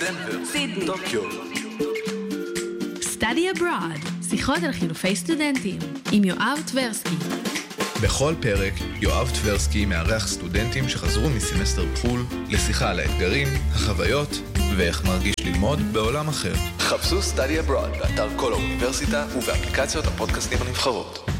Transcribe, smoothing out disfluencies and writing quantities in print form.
דנבר, סידני, טוקיו. Study Abroad, שיחות על חילופי סטודנטים, עם יואב טברסקי. בכל פרק, יואב טברסקי מארח סטודנטים שחזרו מסמסטר בחול לשיחה על האתגרים, החוויות ואיך מרגיש ללמוד בעולם אחר. חפשו Study Abroad באתר כל האוניברסיטה ובאפליקציות הפודקאסטים הנבחרות.